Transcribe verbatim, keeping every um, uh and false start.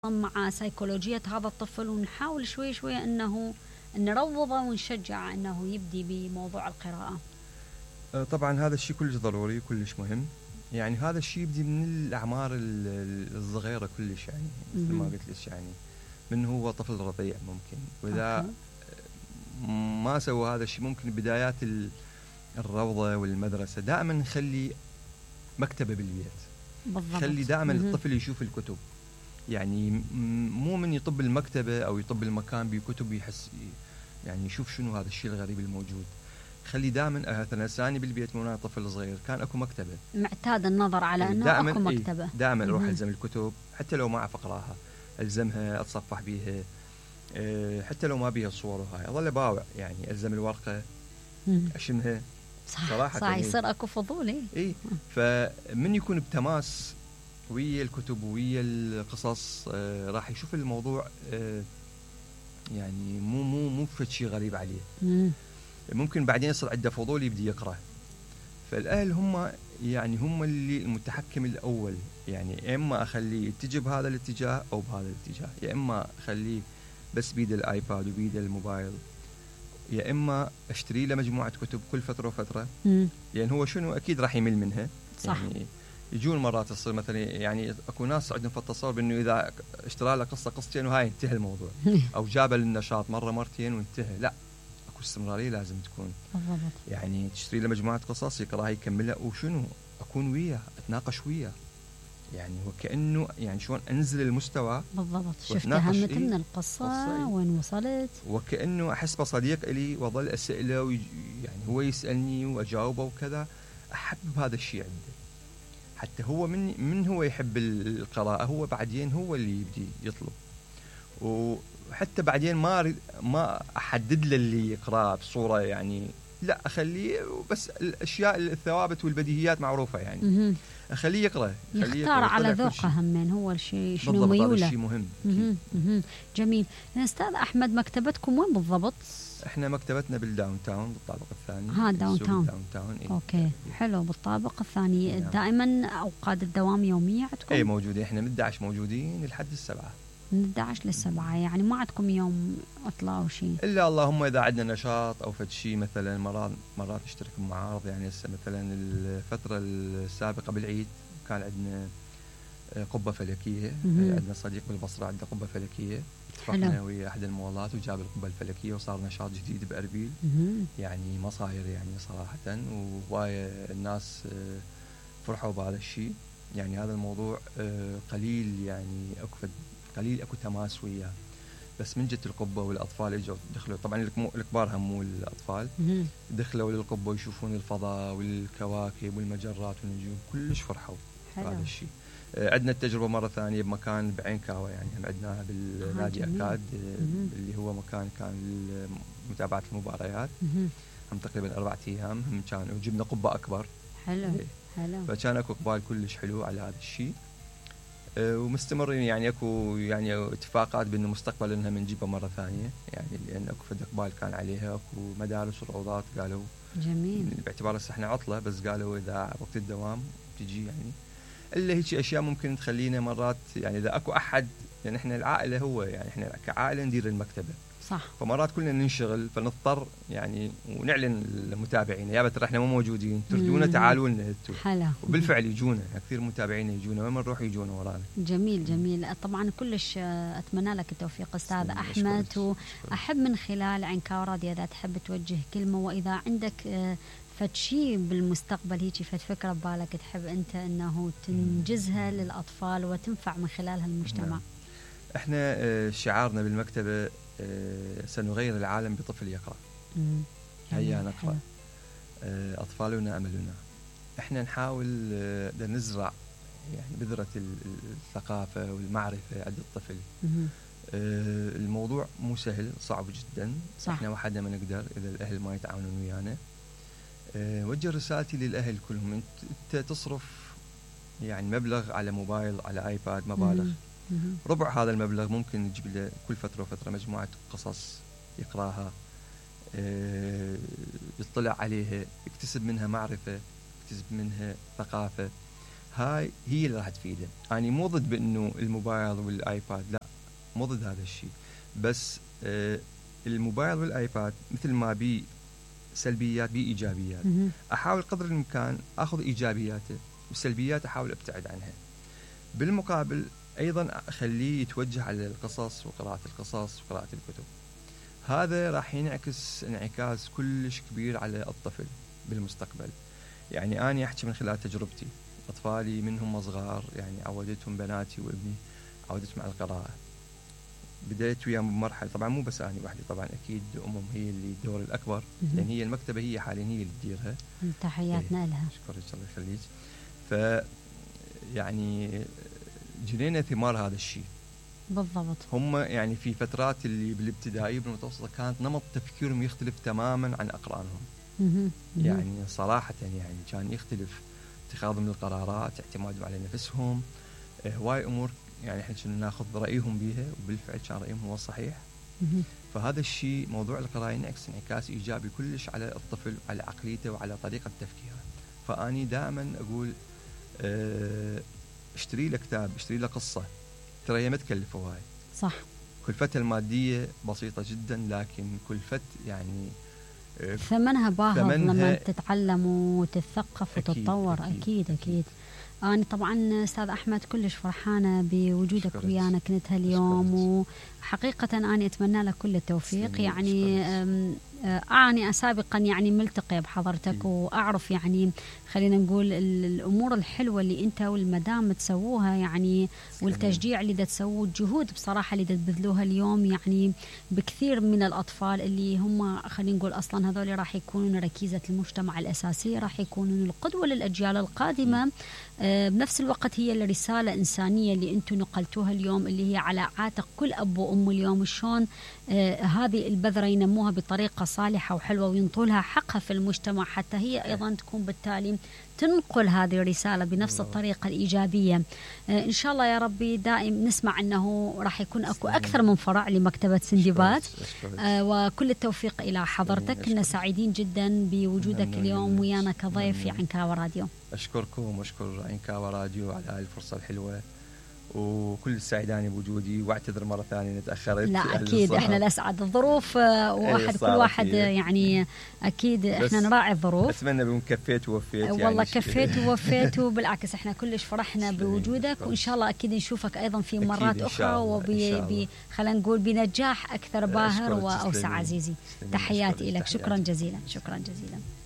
مع سيكولوجية هذا الطفل، ونحاول شوي شوي أنه نروضه ونشجع أنه يبدي بموضوع القراءة. طبعا هذا الشيء كلش ضروري وكلش مهم. يعني هذا الشيء يبدي من الأعمار الصغيرة كلش، يعني مثل ما قلت لك، يعني من هو طفل رضيع ممكن، وإذا ما سوى هذا الشيء ممكن بدايات الروضة والمدرسة دائما نخلي مكتبة بالبيت. بالضبط. خلي دائما الطفل يشوف الكتب، يعني مو من يطب المكتبة أو يطب المكان بكتب يحس، يعني يشوف شنو هذا الشيء الغريب الموجود. خلي دائما مثلا ثاني بالبيت من طفل صغير كان اكو مكتبه، معتاد النظر على انه اكو مكتبه، دائما اروح الزم الكتب حتى لو ما اعرف اقراها، الزمها اتصفح بيها، حتى لو ما بيها صور وهاي اظل باوع، يعني الزم الورقه اشمها. صح صراحه صح، يصير اكو فضول. اي فمن يكون بتماس ويا الكتب ويا القصص آه راح يشوف الموضوع آه يعني مو مو مو شيء غريب عليه. مم. ممكن بعدين يصير عنده فضول يبدي يقرأ. فالأهل هم يعني هم اللي المتحكم الأول، يعني إما أخليه يتجه بهذا الاتجاه أو بهذا الاتجاه، يا إما أخليه بس بيد الآيباد وبيد الموبايل، يا إما أشتري له مجموعة كتب كل فترة وفترة، لأن يعني هو شنو أكيد راح يمل منها. صح. يعني يجون مرات تصير مثلا، يعني اكو ناس عندهم في التصور بانه اذا اشترى له قصه قصتين وهاي انتهى الموضوع، او جاب للنشاط مره مرتين وانتهى. لا، اكو استمراريه لازم تكون. بالضبط. يعني تشتري له مجموعه قصص يقراها يكملها، وشنو اكون وياه اتناقش وياه، يعني وكانه يعني شلون انزل المستوى. بالضبط. شفت اهميه إيه؟ من القصه قصة وين وصلت، وكانه احس بصديق لي واظل اساله ويج... يعني هو يسالني واجاوبه وكذا. احبب هذا الشيء عنده، حتى هو من من هو يحب القراءة، هو بعدين هو اللي يبدي يطلب. وحتى بعدين ما ما أحدد له اللي يقرأ بصورة، يعني لا أخليه بس الأشياء الثوابت والبديهيات معروفة، يعني أخليه يقرأ، يختار على ذوقه همين هو الشيء شنو ميوله. هذا الشيء مهم. مه. مه. جميل. أستاذ أحمد، مكتبتكم وين بالضبط؟ احنا مكتبتنا بالداون تاون بالطابق الثاني. ها داون تاون. داون تاون. إيه؟ اوكي حلو. بالطابق الثاني. نعم. دائما اوقات الدوام يوميه عندكم؟ اي موجودين، احنا من إحدى عشر موجودين لحد السبعة. من إحدى عشر للسبعة، يعني ما عندكم يوم عطلة او شيء؟ الا اللهم اذا عندنا نشاط او فد شيء، مثلا مرات مرات نشترك بمعارض. يعني هسه مثلا الفتره السابقه بالعيد كان عندنا قبه فلكيه. مم. عندنا صديق بالبصره عنده قبه فلكيه، اتفقنا ويا احد المولات وجاب القبه الفلكيه وصار نشاط جديد باربيل. مم. يعني ما صاير يعني صراحه، وهوايه الناس فرحوا بهذا الشيء. يعني هذا الموضوع قليل، يعني اكو قليل اكو تماس وياه، بس من جت القبه والاطفال اجوا دخلوا. طبعا الكبار هم مو الاطفال، دخلوا للقبه يشوفون الفضاء والكواكب والمجرات والنجوم، كلش فرحوا بهذا الشيء. عندنا التجربه مره ثانيه بمكان بعين كاوه، يعني هم عندنا بالنادي اكاد اللي هو مكان كان لمتابعه المباريات. هم تقريبا اربع ايام هم كانوا، وجبنا قبه اكبر. حلو حلو. فكان اكو اقبال كلش حلو على هذا الشيء، ومستمرين. يعني اكو يعني اتفاقات بانه مستقبلا انها بنجيبها مره ثانيه، يعني لان اكو فد اقبال كان عليها. اكو مدارس وروضات قالوا جميل، باعتبار هسه احنا عطله، بس قالوا اذا وقت الدوام تجي، يعني الا هيك اشياء ممكن تخلينا مرات، يعني اذا اكو احد، يعني احنا العائله هو، يعني احنا كعائله ندير المكتبه. صح. فمرات كلنا ننشغل فنضطر يعني ونعلن للمتابعين يا ترى احنا مو موجودين، تردونا تعالوا لنا انتم. حلو. وبالفعل يجونا كثير متابعين، يجونا وين ما نروح يجونا ورانا. جميل جميل. طبعا كلش اتمنى لك التوفيق استاذ احمد، واحب من خلال عنكاو راديو اذا تحب توجه كلمه، واذا عندك فد شيء بالمستقبل هيك فد فكره ببالك تحب انت انه تنجزها للاطفال وتنفع من خلالها المجتمع. نعم. احنا شعارنا بالمكتبه سنغير العالم بطفل يقرأ. هيا نقرأ، أطفالنا أملنا. احنا نحاول نزرع يعني بذرة الثقافة والمعرفة عند الطفل. الموضوع مو سهل، صعب جدا. صح. احنا وحدنا ما نقدر إذا الأهل ما يتعاونون ويانا. وجه رسالتي للأهل كلهم، انت تصرف يعني مبلغ على موبايل على آيباد، مبالغ ربع هذا المبلغ ممكن نجيب له كل فترة وفترة مجموعة قصص يقراها، يطلع عليها، يكتسب منها معرفة، يكتسب منها ثقافة. هاي هي اللي راح تفيده. أنا مو ضد بأنه الموبايل والآيباد، لا مو ضد هذا الشيء، بس آه الموبايل والآيباد مثل ما بي سلبيات بي إيجابيات. أحاول قدر الإمكان أخذ إيجابياته والسلبيات أحاول أبتعد عنها. بالمقابل أيضا أخليه يتوجه على القصص وقراءة القصص وقراءة الكتب. هذا راح ينعكس انعكاس كلش كبير على الطفل بالمستقبل. يعني أنا أحكي من خلال تجربتي، أطفالي منهم صغار يعني عودتهم بناتي وابني عودتهم على القراءة. بدأت وياهم بمرحلة، طبعا مو بس أنا وحدي، طبعا أكيد أمهم هي اللي الدور الأكبر، لأن هي المكتبة هي حاليا هي اللي تديرها. تحياتنا لها. أشكرك الله يخليك. ف يعني جنينا ثمار هذا الشيء. بالضبط. هم يعني في فترات اللي بالابتدائي بالمتوسطة كانت نمط تفكيرهم يختلف تماما عن أقرانهم. يعني صراحة يعني كان يختلف اتخاذهم للقرارات، اعتمادهم على نفسهم، هواي أمور يعني احنا كنا ناخذ رأيهم بيها وبالفعل كان رأيهم هو الصحيح. فهذا الشيء موضوع القراءة ينعكس انعكاس إيجابي كلش على الطفل وعلى عقليته وعلى طريقة تفكيره. فأني دائما أقول اه اشتري له كتاب، اشتري له قصة، ترى هي ما تكلف هواي. صح. كلفتها المادية بسيطة جدا، لكن كلفت يعني اه ثمنها باهظ لما تتعلم وتتثقف وتتطور. أكيد أكيد, أكيد. أنا طبعا أستاذ أحمد كلش فرحانة بوجودك ويانا كنت هاليوم، وحقيقة أنا أتمنى لك كل التوفيق. يعني أعني سابقا يعني ملتقية بحضرتك وأعرف يعني خلينا نقول الأمور الحلوة اللي أنت والمدام تسووها يعني، والتشجيع اللي دا تسووه، الجهود بصراحة اللي دا تبذلوها اليوم يعني بكثير من الأطفال اللي هم خلينا نقول أصلا هذول راح يكونون ركيزة المجتمع الأساسية، راح يكونون القدوة للأجيال القادمة. بنفس الوقت هي الرسالة إنسانية اللي أنتم نقلتوها اليوم، اللي هي على عاتق كل أب وأم اليوم، شلون آه هذه البذرة ينموها بطريقة صالحة وحلوة وينطولها حقها في المجتمع، حتى هي أيضا تكون بالتالي تنقل هذه الرسالة بنفس الطريقة الإيجابية. آه إن شاء الله يا ربي دائم نسمع أنه راح يكون أكو أكثر من فرع لمكتبة سندباد. آه وكل التوفيق إلى حضرتك. كنا سعيدين جدا بوجودك اليوم ويانا كضيف في عنكاوة راديو. أشكركم وأشكر عنكاوة راديو على هذه الفرصة الحلوة، وكل السعيداني بوجودي، واعتذر مرة ثانية تأخرت. لا أكيد إحنا الأسعد الظروف، واحد كل واحد يعني أكيد إحنا نراعي الظروف. أتمنى بكون كفيت ووفيت. والله يعني كفيت ووفيت، وبالعكس إحنا كلش فرحنا بوجودك، وإن شاء الله أكيد نشوفك أيضا في مرات أخرى وبي خلينا نقول بنجاح أكثر باهر وأوسع. عزيزي تحياتي لك. شكرا جزيلا. شكرا جزيلا.